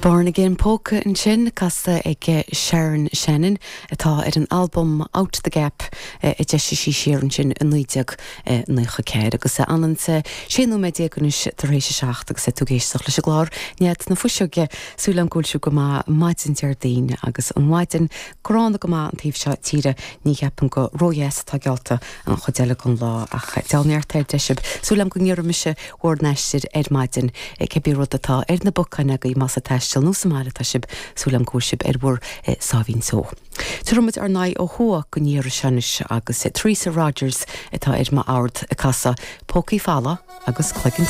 Born Again Póca an sin casta ag Sharon Shannon atá an album Out the Gap I deise sí séan sin an nuideag nucha céir agus anan séanú méid gunnis taréis seach agus tú géisteach leis glár nead na fuiseoge súlam gúilsú go má maitin deardaín agus an maitin gorána go má an taobh seo tíre ní cheapan go roies tá gealta an chodeile gon lá ach dealneartteir deisib súlam go níormise orneistir maitin cebí rud atá na bocanna go I masa teistil nó samára taisib súlam gúisib bhór sáhín só. Tuairmid ar naid ó thua go níor seanis agus Teresa Rogers atá má ard a casa Pócaí Fala agus Cleggan